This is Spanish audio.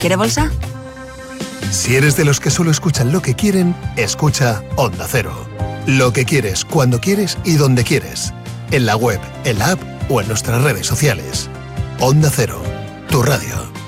¿Quiere bolsa? Si eres de los que solo escuchan lo que quieren, escucha Onda Cero. Lo que quieres, cuando quieres y donde quieres. En la web, en la app o en nuestras redes sociales. Onda Cero, tu radio.